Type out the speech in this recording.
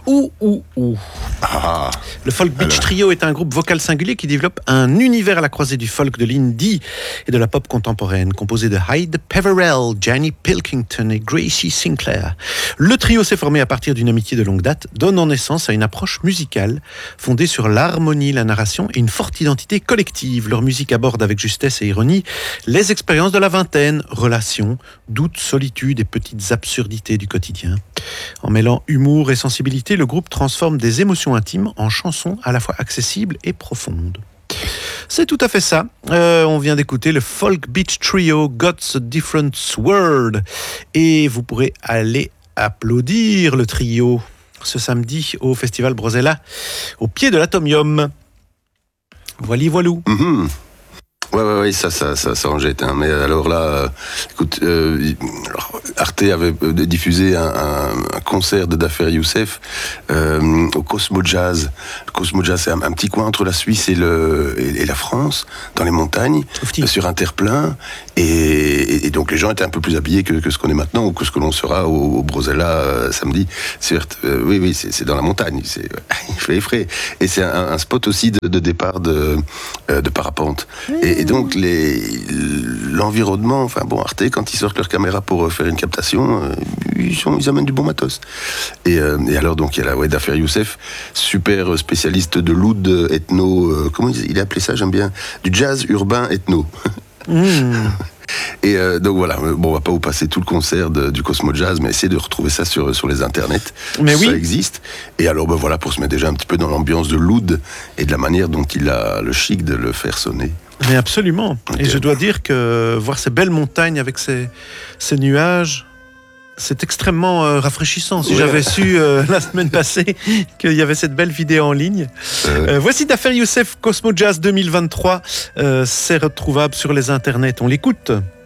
Ouh. Ah, Le Folk Beach Trio est un groupe vocal singulier qui développe un univers à la croisée du folk, de l'indie et de la pop contemporaine, composé de Hyde Peverell, Jenny Pilkington et Gracie Sinclair. Le trio s'est formé à partir d'une amitié de longue date, donnant naissance à une approche musicale fondée sur l'harmonie, la narration et une forte identité collective. Leur musique aborde avec justesse et ironie les expériences de la vingtaine, relations, doutes, solitude et petites absurdités du quotidien. En mêlant humour et sensibilité, le groupe transforme des émotions intimes en chansons à la fois accessibles et profondes. C'est tout à fait ça. On vient d'écouter le Folk Beach Trio God's a Different Sword. Et vous pourrez aller applaudir le trio ce samedi au Festival Brosella, au pied de l'Atomium. Voilou. mm-hmm. Ouais, ça en jette. Hein. Mais alors là, écoute, Arte avait diffusé un concert de Dafer Youssef au Cosmo Jazz. Le Cosmo Jazz, c'est un petit coin entre la Suisse et la France, dans les montagnes, sur un terre-plein. Et donc les gens étaient un peu plus habillés que ce qu'on est maintenant, ou que ce que l'on sera au Brosella samedi. Certes, oui, c'est dans la montagne. Il fait frais. Et c'est un spot aussi de départ de parapente. Et donc l'environnement, Arte, quand ils sortent leur caméra pour faire une captation, ils amènent du bon matos. Et alors donc il y a Dafer Youssef, super spécialiste de l'oud ethno, comment il a appelé ça, j'aime bien, du jazz urbain ethno. Et donc voilà, bon, on va pas vous passer tout le concert du Cosmo Jazz, mais essayez de retrouver ça sur les internets. Mais ça oui. existe. Et alors voilà, pour se mettre déjà un petit peu dans l'ambiance de l'oud et de la manière dont il a le chic de le faire sonner. Mais absolument. Okay. Et je dois dire que voir ces belles montagnes avec ces nuages, c'est extrêmement rafraîchissant. Si j'avais su la semaine passée qu'il y avait cette belle vidéo en ligne. Voici Dafer Youssef Cosmo Jazz 2023. C'est retrouvable sur les internets. On l'écoute.